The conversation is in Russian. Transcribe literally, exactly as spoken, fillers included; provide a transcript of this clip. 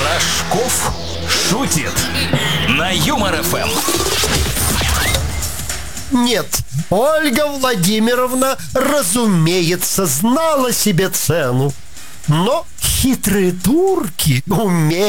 Рожков шутит на Юмор эф эм. Нет, Ольга Владимировна, разумеется, знала себе цену. Но хитрые турки умеют